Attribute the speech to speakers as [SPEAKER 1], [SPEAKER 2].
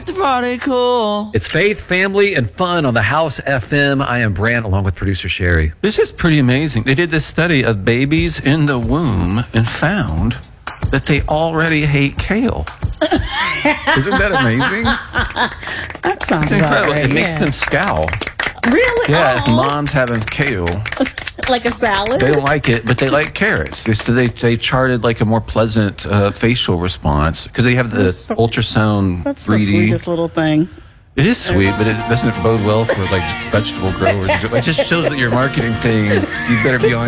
[SPEAKER 1] the party cool.
[SPEAKER 2] It's faith, family, and fun on the House FM. I am Brant, along with producer Sherry.
[SPEAKER 3] This is pretty amazing. They did this study of babies in the womb and found that they already hate kale. Isn't that amazing?
[SPEAKER 4] That sounds
[SPEAKER 3] It's incredible.
[SPEAKER 4] right.
[SPEAKER 3] It makes them scowl.
[SPEAKER 4] Really?
[SPEAKER 3] Yeah, if
[SPEAKER 4] Oh,
[SPEAKER 3] mom's having kale,
[SPEAKER 4] like a salad?
[SPEAKER 3] they don't like it, but they like carrots. They charted like a more pleasant facial response because they have the ultrasound
[SPEAKER 4] That's the
[SPEAKER 3] 3D.
[SPEAKER 4] sweetest little thing.
[SPEAKER 3] It is sweet, but it doesn't bode well for like vegetable growers. It just shows that your marketing thing, you better be on